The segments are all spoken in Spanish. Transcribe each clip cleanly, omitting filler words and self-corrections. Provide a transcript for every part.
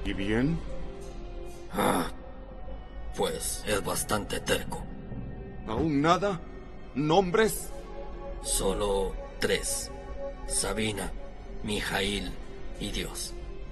¿Y bien? Pues es bastante terco. ¿Aún nada? ¿Nombres? Solo 3. Sabina, Mijail y Dios.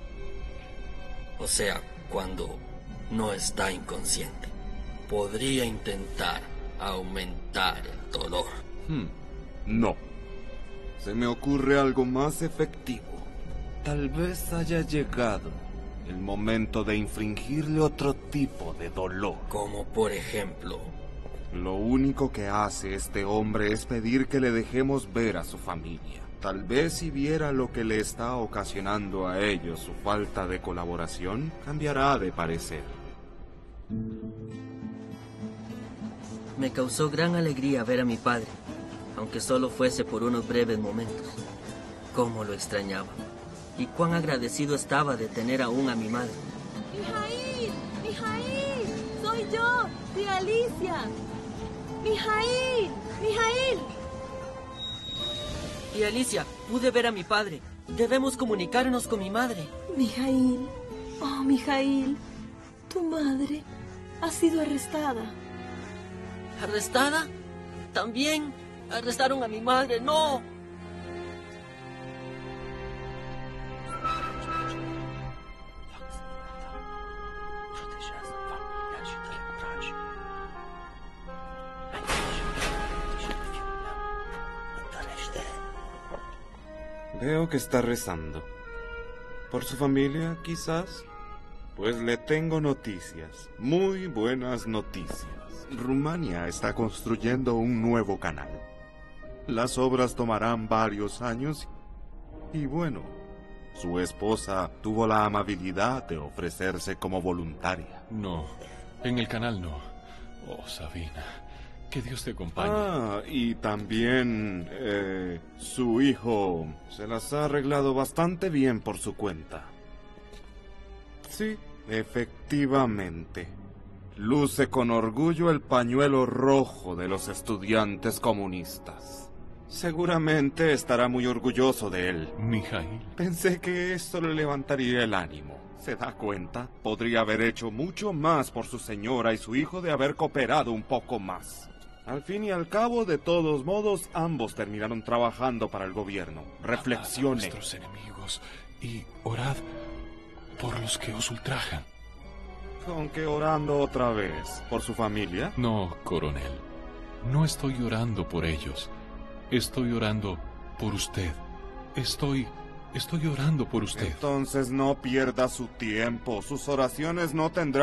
O sea, cuando no está inconsciente. Podría intentar aumentar el dolor. No. Se me ocurre algo más efectivo. Tal vez haya llegado el momento de infligirle otro tipo de dolor. Como por ejemplo... Lo único que hace este hombre es pedir que le dejemos ver a su familia. Tal vez si viera lo que le está ocasionando a ellos su falta de colaboración, cambiará de parecer. Me causó gran alegría ver a mi padre, aunque solo fuese por unos breves momentos. Cómo lo extrañaba, y cuán agradecido estaba de tener aún a mi madre. ¡Mijail! ¡Mijail! ¡Soy yo, tía Alicia! ¡Mijail! ¡Mijail! Tía Alicia, pude ver a mi padre. Debemos comunicarnos con mi madre. Mijail, oh Mijail, tu madre ha sido arrestada. ¿Arrestada? ¿También arrestaron a mi madre? ¡No! Veo que está rezando. ¿Por su familia, quizás? Pues le tengo noticias, muy buenas noticias. Rumania está construyendo un nuevo canal. Las obras tomarán varios años y bueno, su esposa tuvo la amabilidad de ofrecerse como voluntaria. No, en el canal no. Oh, Sabina, que Dios te acompañe. Y también su hijo se las ha arreglado bastante bien por su cuenta. Sí, efectivamente. Luce con orgullo el pañuelo rojo de los estudiantes comunistas. Seguramente estará muy orgulloso de él. Mijail. Pensé que esto le levantaría el ánimo. ¿Se da cuenta? Podría haber hecho mucho más por su señora y su hijo de haber cooperado un poco más. Al fin y al cabo, de todos modos, ambos terminaron trabajando para el gobierno. Reflexione. Amad a vuestros enemigos y orad por los que os ultrajan. ¿Con qué orando otra vez? ¿Por su familia? No, coronel. No estoy orando por ellos. Estoy orando por usted. Estoy orando por usted. Entonces no pierda su tiempo. Sus oraciones no tendrán